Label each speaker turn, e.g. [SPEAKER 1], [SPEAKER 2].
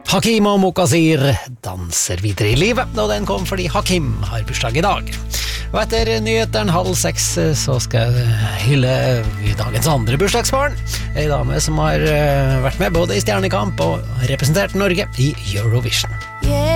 [SPEAKER 1] Hakim og Mokasir danser videre i livet, og den kom fordi Hakim har bursdag i dag. Og etter nyheteren 5:30 så skal jeg hylle dagens andre bursdagsbarn, en dame som har vært med både i Stjernekamp og representert Norge i Eurovision.